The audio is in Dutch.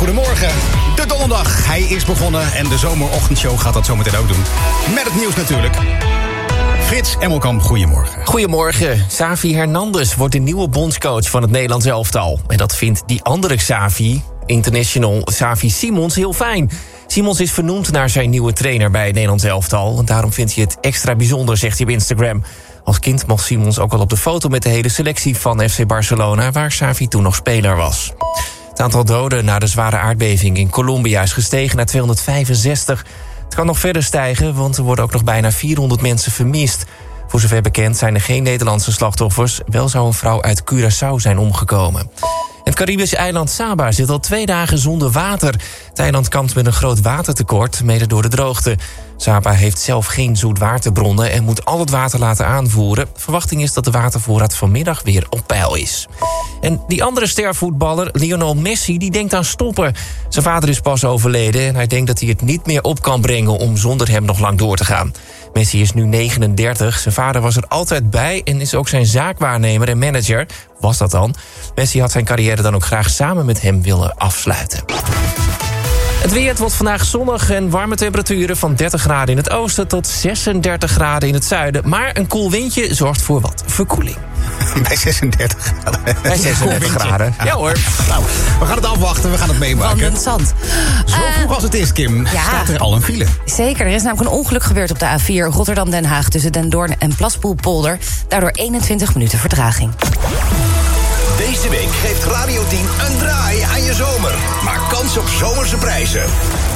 goedemorgen. De donderdag, hij is begonnen en de zomerochtendshow gaat dat zometeen ook doen. Met het nieuws natuurlijk. Frits Emmelkamp, goedemorgen. Goedemorgen. Xavi Hernandez wordt de nieuwe bondscoach van het Nederlands elftal. En dat vindt die andere Xavi, international Xavi Simons, heel fijn. Simons is vernoemd naar zijn nieuwe trainer bij het Nederlands elftal. En daarom vindt hij het extra bijzonder, zegt hij op Instagram. Als kind mocht Simons ook al op de foto met de hele selectie van FC Barcelona, waar Xavi toen nog speler was. Het aantal doden na de zware aardbeving in Colombia is gestegen naar 265. Het kan nog verder stijgen, want er worden ook nog bijna 400 mensen vermist. Voor zover bekend zijn er geen Nederlandse slachtoffers. Wel zou een vrouw uit Curaçao zijn omgekomen. Het Caribische eiland Saba zit al 2 dagen zonder water. Het eiland kampt met een groot watertekort, mede door de droogte. Saba heeft zelf geen zoetwaterbronnen en moet al het water laten aanvoeren. Verwachting is dat de watervoorraad vanmiddag weer op peil is. En die andere stervoetballer, Lionel Messi, die denkt aan stoppen. Zijn vader is pas overleden en hij denkt dat hij het niet meer op kan brengen om zonder hem nog lang door te gaan. Messi is nu 39, zijn vader was er altijd bij en is ook zijn zaakwaarnemer en manager. Was dat dan? Messi had zijn carrière dan ook graag samen met hem willen afsluiten. Het weer, het wordt vandaag zonnig en warme temperaturen van 30 graden in het oosten tot 36 graden in het zuiden. Maar een koel windje zorgt voor wat verkoeling. Bij 36 graden. Bij 36 graden. Ja hoor. Nou, we gaan het afwachten, we gaan het meemaken. Wandend zand. Zo vroeg als het is, Kim, staat er al een file. Zeker, er is namelijk een ongeluk gebeurd op de A4 Rotterdam-Den Haag tussen Den Doorn en Plaspoelpolder. Daardoor 21 minuten vertraging. Deze week geeft Radio 10 een draai aan je zomer. Maak kans op zomerse prijzen.